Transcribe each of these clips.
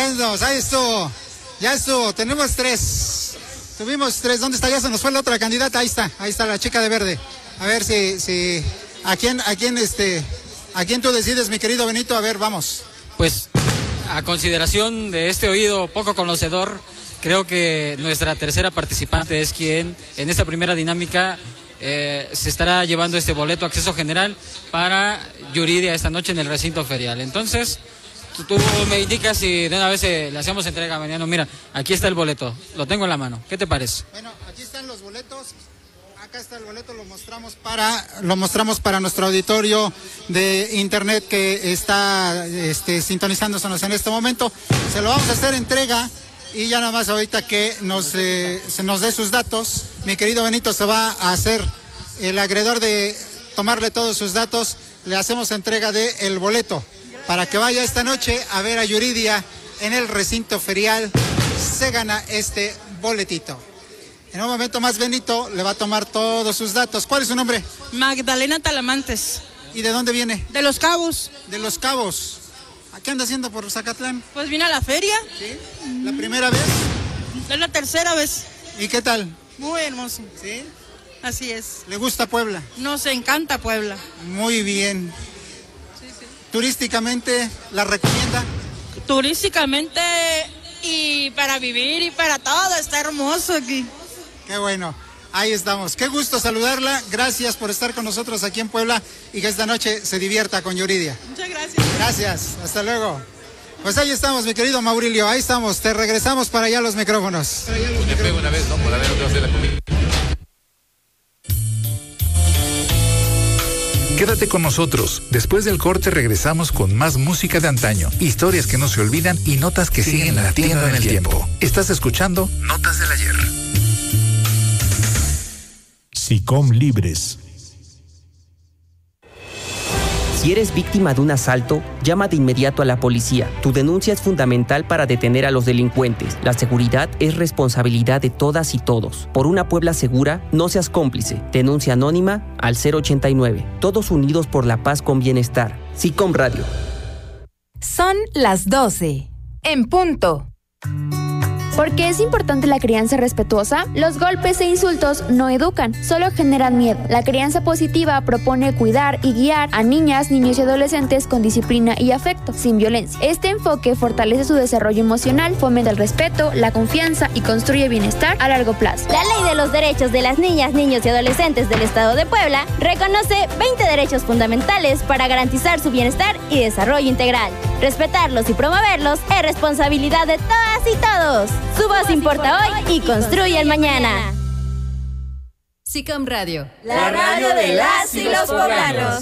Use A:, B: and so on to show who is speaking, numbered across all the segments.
A: Vientos, ahí estuvo. Ya estuvo, tenemos 3. Tuvimos 3. ¿Dónde está? Ya se nos fue la otra candidata. Ahí está la chica de verde. A ver si ¿a quién tú decides, mi querido Benito? A ver, vamos.
B: Pues, a consideración de este oído poco conocedor, creo que nuestra tercera participante es quien en esta primera dinámica se estará llevando este boleto acceso general para Yuridia esta noche en el recinto ferial. Entonces, tú me indicas si de una vez le hacemos entrega mañana. Mira, aquí está el boleto, lo tengo en la mano. ¿Qué te parece?
A: Bueno, aquí están los boletos. Acá está el boleto, lo mostramos para nuestro auditorio de internet que está sintonizándonos en este momento. Se lo vamos a hacer entrega y ya nada más ahorita que se nos dé sus datos, mi querido Benito se va a hacer el acreedor de tomarle todos sus datos. Le hacemos entrega del boleto para que vaya esta noche a ver a Yuridia en el recinto ferial. Se gana este boletito. En un momento más, Benito le va a tomar todos sus datos. ¿Cuál es su nombre?
C: Magdalena Talamantes.
A: ¿Y de dónde viene?
C: De Los Cabos.
A: De Los Cabos. ¿Qué anda haciendo por Zacatlán?
C: Pues vine a la feria.
A: ¿Sí? ¿La primera vez?
C: Es la tercera vez.
A: ¿Y qué tal?
C: Muy hermoso.
A: ¿Sí?
C: Así es.
A: ¿Le gusta Puebla?
C: Nos encanta Puebla.
A: Muy bien. Sí. ¿Turísticamente la recomienda?
C: Turísticamente y para vivir y para todo, está hermoso aquí.
A: Qué bueno, ahí estamos. Qué gusto saludarla. Gracias por estar con nosotros aquí en Puebla y que esta noche se divierta con Yuridia.
C: Muchas gracias.
A: Gracias, hasta luego. Pues ahí estamos, mi querido Maurilio, ahí estamos. Te regresamos para allá los micrófonos.
D: Me pego una vez, ¿no? Por haber otra vez la comida.
E: Quédate con nosotros. Después del corte regresamos con más música de antaño, historias que no se olvidan y notas que siguen latiendo en el tiempo. Estás escuchando Notas del Ayer.
F: SICOM Libres.
G: Si eres víctima de un asalto, llama de inmediato a la policía. Tu denuncia es fundamental para detener a los delincuentes. La seguridad es responsabilidad de todas y todos. Por una Puebla segura, no seas cómplice. Denuncia anónima al 089. Todos unidos por la paz con bienestar. SICOM Radio.
H: Son las 12. En punto.
I: ¿Por qué es importante la crianza respetuosa? Los golpes e insultos no educan, solo generan miedo. La crianza positiva propone cuidar y guiar a niñas, niños y adolescentes con disciplina y afecto, sin violencia. Este enfoque fortalece su desarrollo emocional, fomenta el respeto, la confianza y construye bienestar a largo plazo.
J: La Ley de los Derechos de las Niñas, Niños y Adolescentes del Estado de Puebla reconoce 20 derechos fundamentales para garantizar su bienestar y desarrollo integral. Respetarlos y promoverlos es responsabilidad de todas y todos. Su voz importa hoy y construye el mañana.
H: SICOM Radio.
J: La radio de las y los poblanos.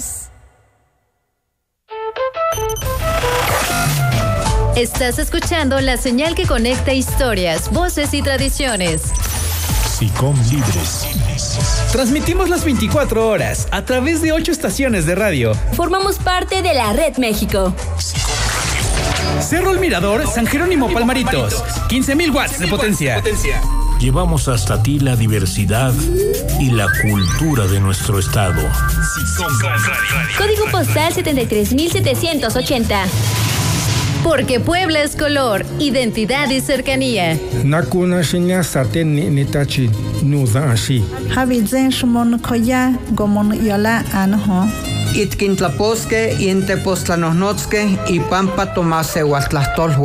H: Estás escuchando la señal que conecta historias, voces y tradiciones.
F: SICOM Libres.
K: Transmitimos las 24 horas a través de 8 estaciones de radio.
J: Formamos parte de la Red México.
K: Cerro El Mirador, San Jerónimo Palmaritos. 15,000 watts de potencia.
F: Llevamos hasta ti la diversidad y la cultura de nuestro estado.
J: Código postal 73,780.
H: Porque Puebla es color, identidad y cercanía.
L: Nakuna shinya saten nitachi nuza ashi.
M: Habizen shmon koya gomon yola anho.
N: Itkintlaposque, Intepostlanosnotzque y Pampa Tomase Huastlastolhue.